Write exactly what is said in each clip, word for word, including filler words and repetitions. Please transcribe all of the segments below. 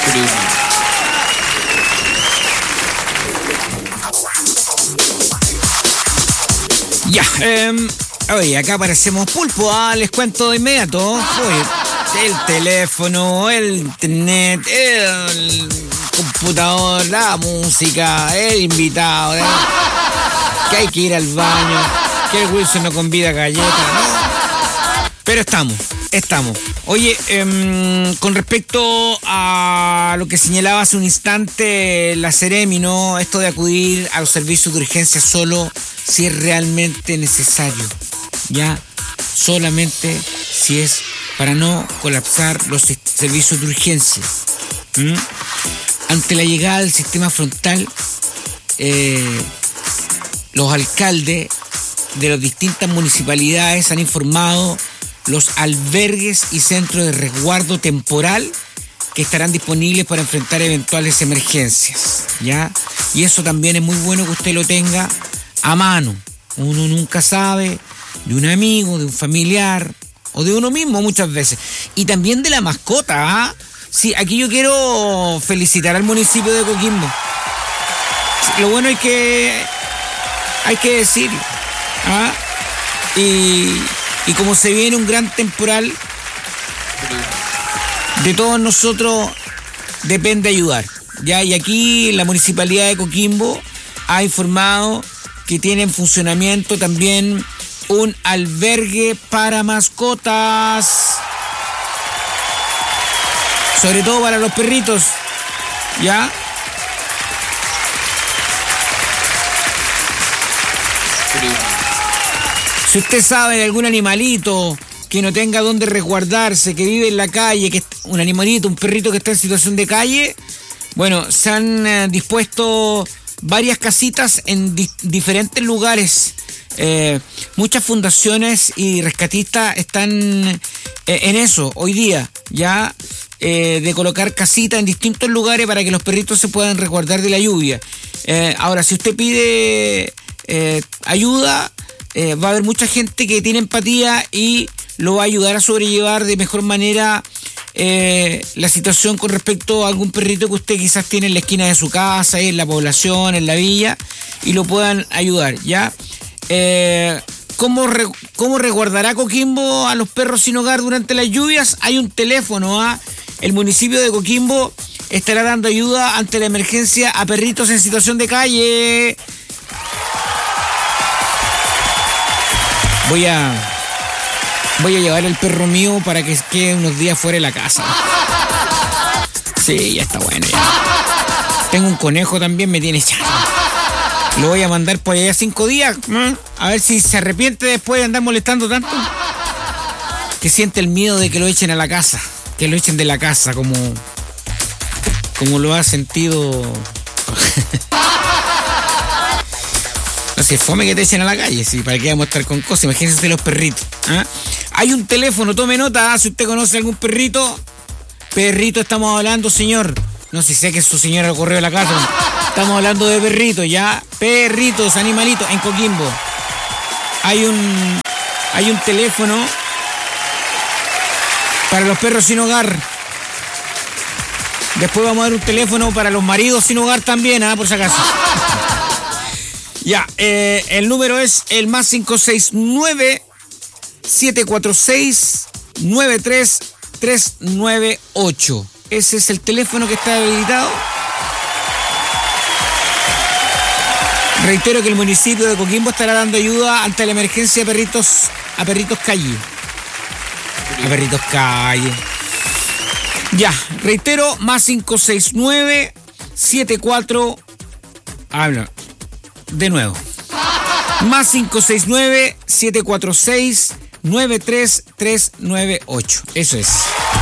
Ya, eh, oye, acá aparecemos pulpo, ah, les cuento de inmediato. Oye, el teléfono, el internet, el computador, la música, el invitado, ¿eh? Que hay que ir al baño, que el Wilson no convida galletas, ¿no? Pero estamos, estamos. Oye, eh, con respecto a lo que señalaba hace un instante la Seremi, ¿no? Esto de acudir a los servicios de urgencia solo si es realmente necesario, ya, solamente si es para no colapsar los servicios de urgencia. ¿Mm? Ante la llegada del sistema frontal, eh, los alcaldes de las distintas municipalidades han informado los albergues y centros de resguardo temporal que estarán disponibles para enfrentar eventuales emergencias, ¿ya? Y eso también es muy bueno que usted lo tenga a mano. Uno nunca sabe de un amigo, de un familiar o de uno mismo muchas veces. Y también de la mascota, ¿ah? Sí, aquí yo quiero felicitar al municipio de Coquimbo. Lo bueno es que hay que decirlo, ¿ah? Y, y como se viene un gran temporal, de todos nosotros depende ayudar, ¿ya? Y aquí la municipalidad de Coquimbo ha informado que tiene en funcionamiento también un albergue para mascotas, sobre todo para los perritos, ¿ya? Si usted sabe de algún animalito que no tenga dónde resguardarse, que vive en la calle, que un animalito, un perrito que está en situación de calle, bueno, se han eh, dispuesto varias casitas en di- diferentes lugares. Eh, muchas fundaciones y rescatistas están eh, en eso hoy día, ya, eh, de colocar casitas en distintos lugares para que los perritos se puedan resguardar de la lluvia. Eh, ahora, si usted pide eh, ayuda, eh, va a haber mucha gente que tiene empatía y lo va a ayudar a sobrellevar de mejor manera eh, la situación con respecto a algún perrito que usted quizás tiene en la esquina de su casa, en la población, en la villa, y lo puedan ayudar, ¿ya? Eh, ¿cómo, re, ¿Cómo resguardará Coquimbo a los perros sin hogar durante las lluvias? Hay un teléfono, ¿ah? El municipio de Coquimbo estará dando ayuda ante la emergencia a perritos en situación de calle. Voy a... Voy a llevar el perro mío para que quede unos días fuera de la casa. Sí, ya está bueno ya. Tengo un conejo también, me tiene chato. Lo voy a mandar por allá cinco días. ¿eh? A ver si se arrepiente después de andar molestando tanto. Que siente el miedo de que lo echen a la casa. Que lo echen de la casa como... Como lo ha sentido... No sé, fome que te echen a la calle, sí, para que vamos a estar con cosas. Imagínense los perritos. ¿eh? Hay un teléfono, tome nota, ¿eh? Si usted conoce algún perrito. Perrito estamos hablando, señor. No sé si sé que es su señora lo corrió de la casa. Estamos hablando de perritos, ya. Perritos, animalitos, en Coquimbo. Hay un, hay un teléfono para los perros sin hogar. Después vamos a dar un teléfono para los maridos sin hogar también, ¿ah? ¿eh? Por si acaso. Ya, eh, el número es el más cinco seis nueve, siete cuatro seis, nueve tres tres nueve ocho. Ese es el teléfono que está habilitado. Reitero que el municipio de Coquimbo estará dando ayuda ante la emergencia de perritos, a perritos calle. A perritos calle. Ya, reitero, más cinco seis nueve, siete cuatro... Habla. De nuevo. Más cinco seis nueve, siete cuatro seis, nueve tres tres nueve ocho. Eso es.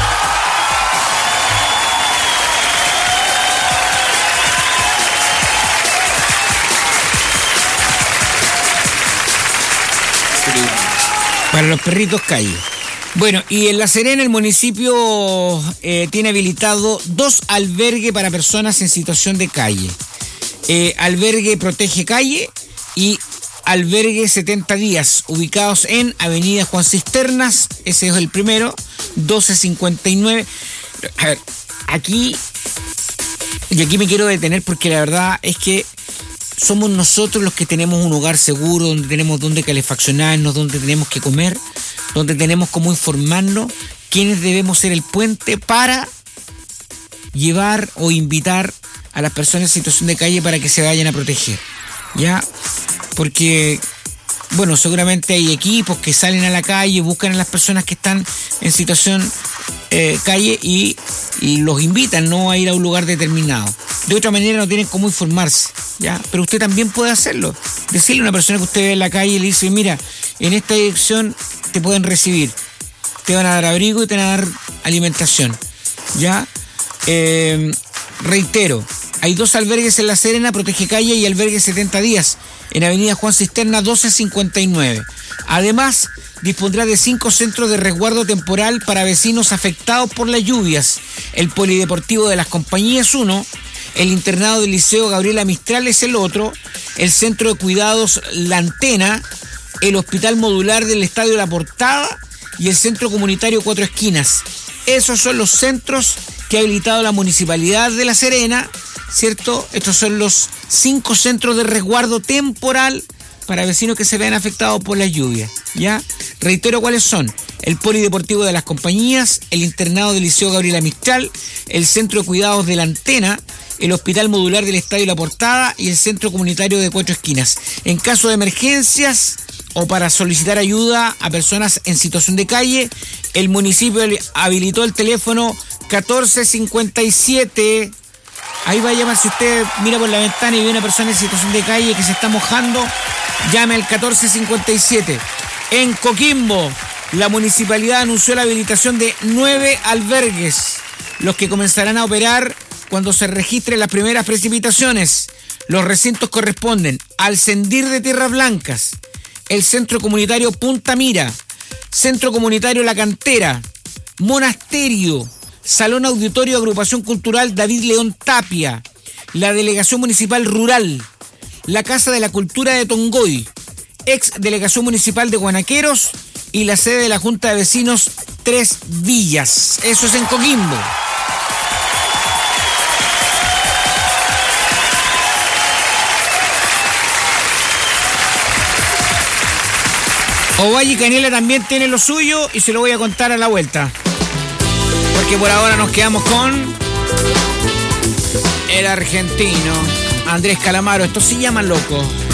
Para los perritos calle. Bueno, y en La Serena el municipio eh, tiene habilitado dos albergues para personas en situación de calle. Eh, albergue Protege Calle y albergue setenta días, ubicados en Avenida Juan Cisternas, ese es el primero, doce cincuenta y nueve. A ver, aquí Y aquí me quiero detener porque la verdad es que somos nosotros los que tenemos un hogar seguro, donde tenemos donde calefaccionarnos, donde tenemos que comer, donde tenemos cómo informarnos, quienes debemos ser el puente para llevar o invitar a las personas en situación de calle para que se vayan a proteger, ¿ya? Porque, bueno, seguramente hay equipos que salen a la calle, buscan a las personas que están en situación eh, calle y, y los invitan, ¿no?, a ir a un lugar determinado. De otra manera no tienen cómo informarse, ¿ya? Pero usted también puede hacerlo. Decirle a una persona que usted ve en la calle y le dice, mira, en esta dirección te pueden recibir, te van a dar abrigo y te van a dar alimentación, ¿ya? Eh, reitero, hay dos albergues en La Serena, Protege Calle y Albergue setenta días, en Avenida Juan Cisterna doce cincuenta y nueve. Además, dispondrá de cinco centros de resguardo temporal para vecinos afectados por las lluvias: el Polideportivo de las Compañías uno, el internado del Liceo Gabriela Mistral es el otro, el Centro de Cuidados La Antena, el Hospital Modular del Estadio La Portada y el Centro Comunitario Cuatro Esquinas. Esos son los centros que ha habilitado la Municipalidad de La Serena, ¿cierto? Estos son los cinco centros de resguardo temporal para vecinos que se vean afectados por la lluvia, ¿ya? Reitero cuáles son: el Polideportivo de las Compañías, el internado del Liceo Gabriela Mistral, el Centro de Cuidados de La Antena, el Hospital Modular del Estadio La Portada y el Centro Comunitario de Cuatro Esquinas. En caso de emergencias o para solicitar ayuda a personas en situación de calle, el municipio habilitó el teléfono catorce cincuenta y siete. Ahí va a llamar, si usted mira por la ventana y ve una persona en situación de calle que se está mojando, llame al catorce cincuenta y siete. En Coquimbo, la municipalidad anunció la habilitación de nueve albergues, los que comenzarán a operar cuando se registren las primeras precipitaciones. Los recintos corresponden al Sendir de Tierras Blancas, el Centro Comunitario Punta Mira, Centro Comunitario La Cantera, Monasterio, Salón Auditorio Agrupación Cultural David León Tapia, la Delegación Municipal Rural, la Casa de la Cultura de Tongoy, ex Delegación Municipal de Guanaqueros y la sede de la Junta de Vecinos Tres Villas. Eso es en Coquimbo. Ovalle y Canela también tiene lo suyo y se lo voy a contar a la vuelta. Porque por ahora nos quedamos con el argentino Andrés Calamaro. Esto se llama Loco.